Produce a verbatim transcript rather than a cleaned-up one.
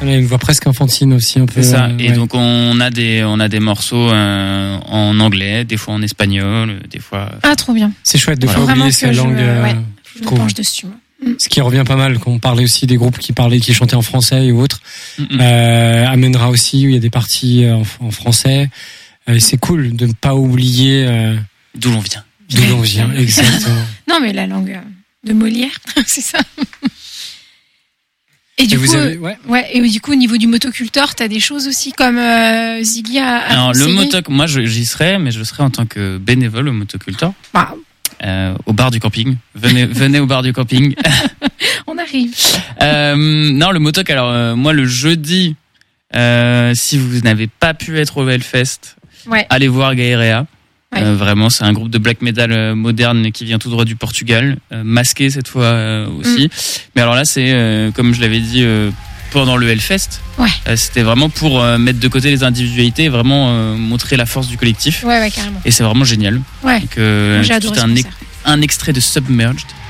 Elle a une voix presque enfantine aussi un peu. C'est ça. Euh, et ouais. donc on a des on a des morceaux euh, en anglais, des fois en espagnol, des fois. Ah, trop bien. C'est chouette de Ouais. fois oublier Vraiment sa que je- langue. euh, ouais. je Je me trouve. penche dessus. moi. Ce qui revient pas mal quand on parlait aussi des groupes qui parlaient, qui chantaient en français et autres. Mm-mm. Euh, Amènera aussi où il y a des parties en, en français. Euh, c'est cool de ne pas oublier euh, D'où l'on vient. d'où l'on vient. Exactement. Non, mais la langue euh, de Molière, c'est ça. Et du Et coup, vous avez, ouais. ouais, et du coup, au niveau du motoculteur, t'as des choses aussi comme euh, Ziggy a, a Alors le conseillé. motoc, moi je- j'y serais, mais je serais en tant que bénévole au motoculteur, Bah, euh, au bar du camping. Venez venez au bar du camping. on arrive. Euh, non, le motoc, alors euh, moi le jeudi, euh, si vous n'avez pas pu être au Hellfest, Ouais. allez voir Gaïrea. Ouais. Euh, vraiment, c'est un groupe de black metal euh, moderne qui vient tout droit du Portugal, euh, masqué cette fois euh, aussi. Mais alors là, c'est euh, comme je l'avais dit euh, pendant le Hellfest, Ouais. euh, c'était vraiment pour euh, mettre de côté les individualités et vraiment euh, montrer la force du collectif. Ouais, ouais, carrément. Et c'est vraiment génial. Ouais. Donc, euh, Moi, j'ai adoré juste ce un, concert. un extrait de Submerged.